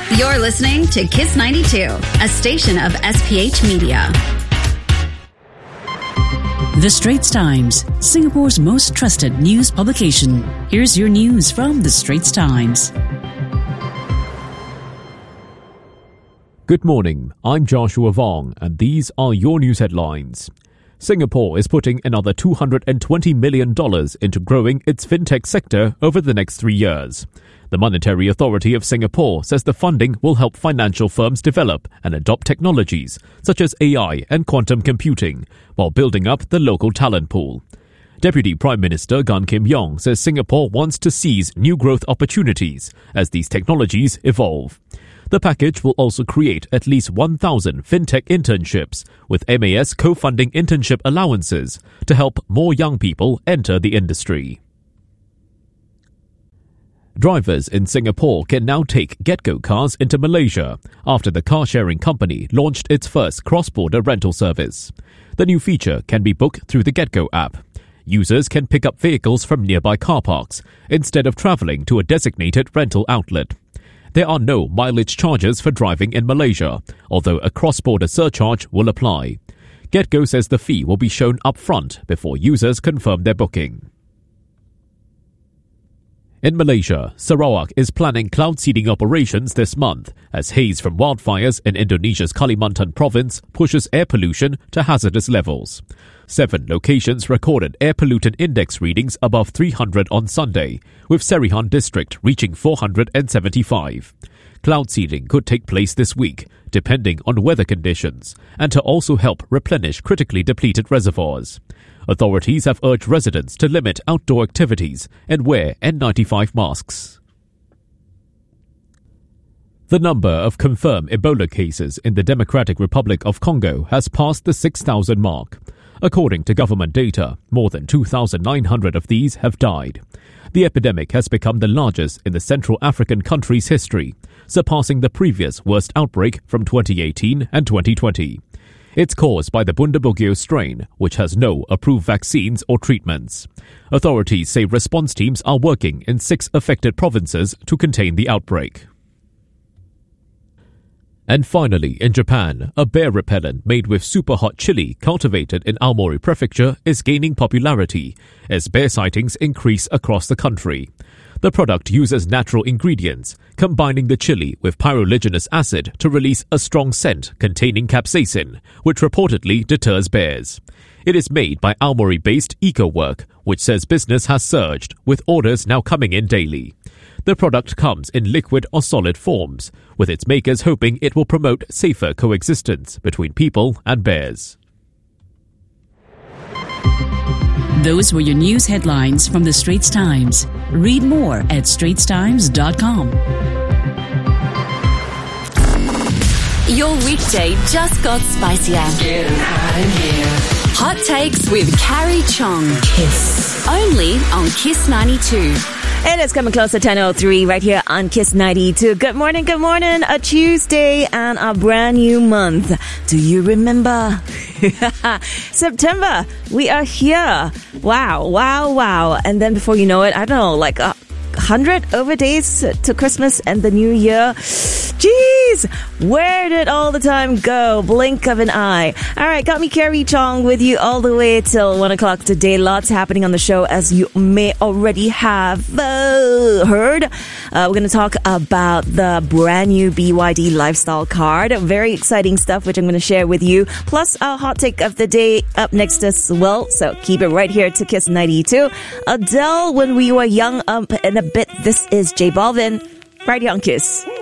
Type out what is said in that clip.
You're listening to Kiss 92, a station of SPH Media. The Straits Times, Singapore's most trusted news publication. Here's your news from The Straits Times. Good morning, I'm Joshua Vong, and these are your news headlines. Singapore is putting another $220 million into growing its fintech sector over the next 3 years. The Monetary Authority of Singapore says the funding will help financial firms develop and adopt technologies such as AI and quantum computing, while building up the local talent pool. Deputy Prime Minister Gan Kim Yong says Singapore wants to seize new growth opportunities as these technologies evolve. The package will also create at least 1,000 fintech internships, with MAS co-funding internship allowances to help more young people enter the industry. Drivers in Singapore can now take GetGo cars into Malaysia after the car-sharing company launched its first cross-border rental service. The new feature can be booked through the GetGo app. Users can pick up vehicles from nearby car parks instead of travelling to a designated rental outlet. There are no mileage charges for driving in Malaysia, although a cross-border surcharge will apply. GetGo says the fee will be shown upfront before users confirm their booking. In Malaysia, Sarawak is planning cloud seeding operations this month as haze from wildfires in Indonesia's Kalimantan province pushes air pollution to hazardous levels. 7 locations recorded air pollutant index readings above 300 on Sunday, with Serihan district reaching 475. Cloud seeding could take place this week, depending on weather conditions, and to also help replenish critically depleted reservoirs. Authorities have urged residents to limit outdoor activities and wear N95 masks. The number of confirmed Ebola cases in the Democratic Republic of Congo has passed the 6,000 mark. According to government data, more than 2,900 of these have died. The epidemic has become the largest in the Central African country's history, surpassing the previous worst outbreak from 2018 and 2020. It's caused by the Bundibugyo strain, which has no approved vaccines or treatments. Authorities say response teams are working in 6 affected provinces to contain the outbreak. And finally, in Japan, a bear repellent made with super hot chili cultivated in Aomori Prefecture is gaining popularity as bear sightings increase across the country. The product uses natural ingredients, combining the chili with pyroligneous acid to release a strong scent containing capsaicin, which reportedly deters bears. It is made by Aomori-based EcoWork, which says business has surged, with orders now coming in daily. The product comes in liquid or solid forms, with its makers hoping it will promote safer coexistence between people and bears. Those were your news headlines from The Straits Times. Read more at straitstimes.com. Your weekday just got spicier. Hot Takes with Carrie Chong. Kiss. Only on Kiss 92. And it's coming close to 10:03 right here on Kiss 92. Good morning, a Tuesday and a brand new month. Do you remember? September, we are here. Wow. And then before you know it, I don't know, like 100 over days to Christmas and the new year. Jeez, where did all the time go? Blink of an eye. All right, got me Carrie Chong with you all the way till 1 o'clock today. Lots happening on the show, as you may already have heard. We're going to talk about the brand new BYD lifestyle card. Very exciting stuff, which I'm going to share with you. Plus, our hot take of the day up next as well. So keep it right here to Kiss 92. Adele, When We Were Young, up in a bit. This is J Balvin, right here on Kiss.